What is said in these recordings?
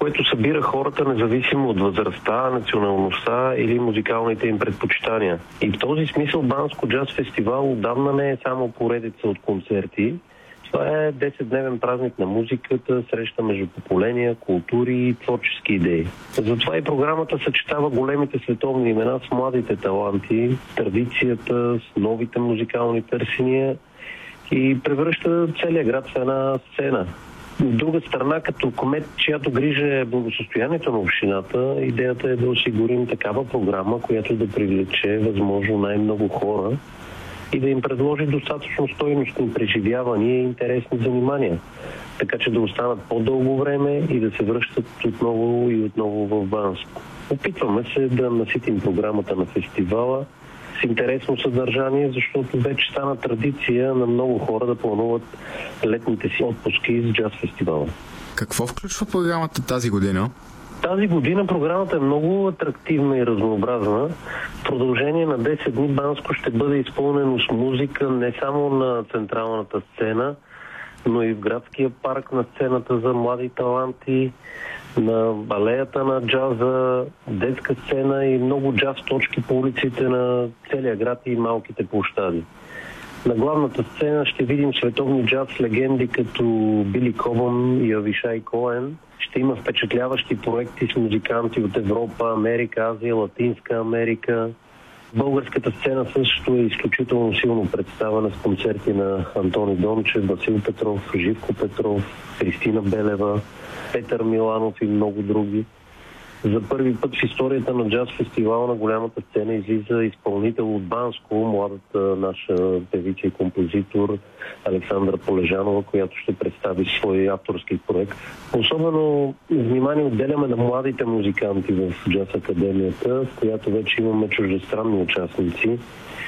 което събира хората независимо от възрастта, националността или музикалните им предпочитания. И в този смисъл Банско джаз фестивал отдавна не е само поредица от концерти. Това е 10-дневен празник на музиката, среща между поколения, култури и творчески идеи. Затова и програмата съчетава големите световни имена с младите таланти, традицията, с новите музикални търсения и превръща целия град в една сцена. От друга страна, като кмет, чиято грижа е благосъстоянието на общината, идеята е да осигурим такава програма, която да привлече възможно най-много хора и да им предложи достатъчно стойностни преживявания и интересни занимания, така че да останат по-дълго време и да се връщат отново и отново в Банско. Опитваме се да наситим програмата на фестивала с интересно съдържание, защото вече стана традиция на много хора да плануват летните си отпуски с джаз фестивала. Какво включва програмата тази година? Тази година програмата е много атрактивна и разнообразна. В продължение на 10 дни Банско ще бъде изпълнено с музика не само на централната сцена, но и в градския парк, на сцената за млади таланти, на алеята на джаза, детска сцена и много джаз точки по улиците на целия град и малките площади. На главната сцена ще видим световни джаз легенди като Били Кобън и Авишай Коен. Ще има впечатляващи проекти с музиканти от Европа, Америка, Азия, Латинска Америка. Българската сцена също е изключително силно представена с концерти на Антони Дончев, Васил Петров, Живко Петров, Кристина Белева, Петър Миланов и много други. За първи път в историята на джаз фестивала на голямата сцена излиза изпълнител от Банско, младата наша певица и композитор Александра Полежанова, която ще представи свой авторски проект. Особено внимание отделяме на младите музиканти в Джаз Академията, в която вече имаме чуждестранни участници.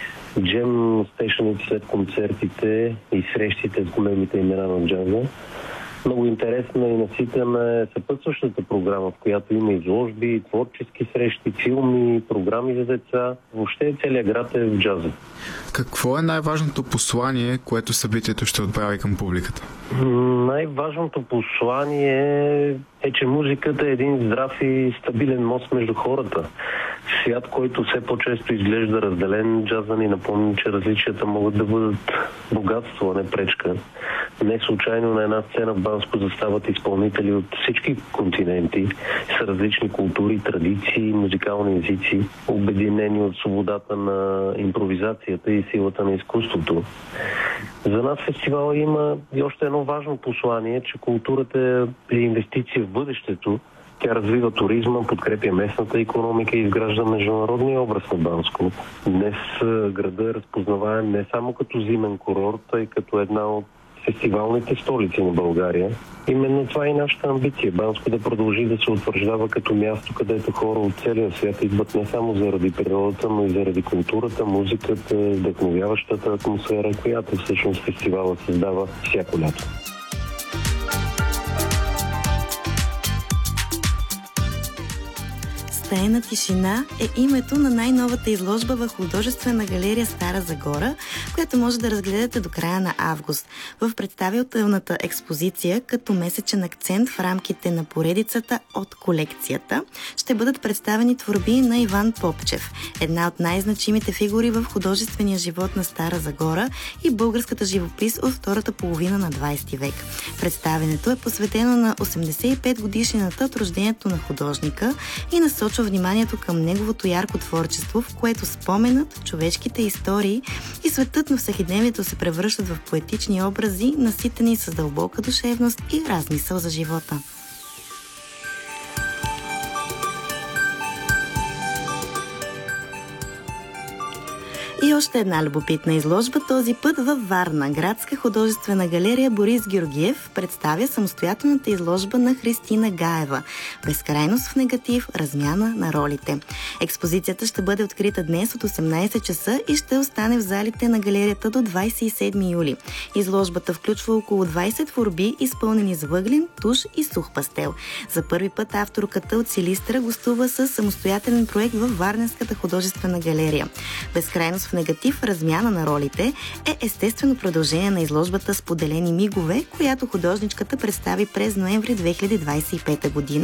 Джем стейшените след концертите и срещите с големите имена на джаза. Много интересна и наситена е съпътстващата програма, в която има изложби, творчески срещи, филми, програми за деца. Въобще целият град е в джаза. Какво е най-важното послание, което събитието ще отправи към публиката? Най-важното послание е, че музиката е един здрав и стабилен мост между хората. Свят, който все по-често изглежда разделен, джаза ни напомни, че различията могат да бъдат богатство, а не пречка. Не случайно на една сцена в Банско застават изпълнители от всички континенти с различни култури, традиции, музикални езици, обединени от свободата на импровизацията и силата на изкуството. За нас фестивала има и още едно важно послание, че културата е инвестиция в бъдещето. Тя развива туризма, подкрепя местната икономика и изгражда международния образ на Банско. Днес града е разпознаваем не само като зимен курорт, а и като една от фестивалните столици на България. Именно това е и нашата амбиция. Банско да продължи да се утвърждава като място, където хора от целия свят идват не само заради природата, но и заради културата, музиката, вдъхновяващата атмосфера, която всъщност фестивала създава всяко лято. Стаена тишина е името на най-новата изложба в художествена галерия Стара Загора, която може да разгледате до края на август. В представителната експозиция, като месечен акцент в рамките на поредицата от колекцията, ще бъдат представени творби на Иван Попчев, една от най-значимите фигури в художествения живот на Стара Загора и българската живопис от втората половина на 20 век. Представенето е посветено на 85 годишнината от рождението на художника и насочва вниманието към неговото ярко творчество, в което споменът, човешките истории и светът на всекидневието се превръщат в поетични образи, наситени с дълбока душевност и размисъл за живота. И още една любопитна изложба, този път във Варна. Градска художествена галерия Борис Георгиев представя самостоятелната изложба на Христина Гаева «Безкрайност в негатив. Размяна на ролите». Експозицията ще бъде открита днес от 18 часа и ще остане в залите на галерията до 27 юли. Изложбата включва около 20 творби, изпълнени с въглен, туш и сух пастел. За първи път авторката от Силистра гостува с самостоятелен проект във Варненската художествена галерия. «Безкрайност в негатив. Размяна на ролите» е естествено продължение на изложбата «Споделени мигове», която художничката представи през ноември 2025 година